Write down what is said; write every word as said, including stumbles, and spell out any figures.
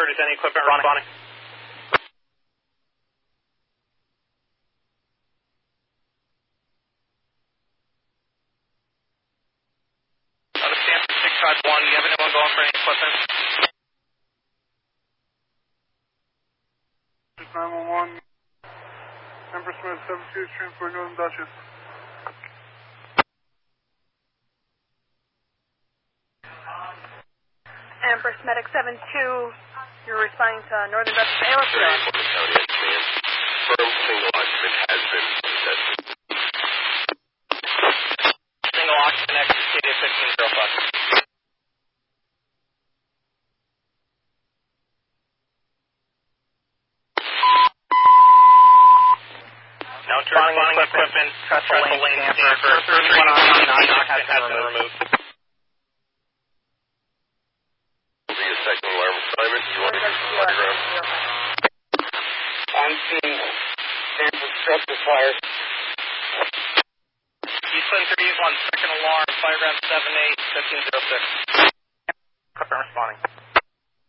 Is any equipment responding? Understand six five one, do you have anyone going for any equipment? nine one one, Empress Med seven two, transport Northern Dutchess. Empress Medic seven two, you're responding to Northern Dutchess A O S. Firm single occupant has been tested. Single occupant executed fifteen zero five. Now responding equipment, trestle lane Stanford, thirty-one occupant has been removed. Be a second alarm assignment. You want to use the diagram? I'm seeing Stanford structure fires. Eastland three one, second alarm, fireground seven eight, fifteen zero six. Equipment responding.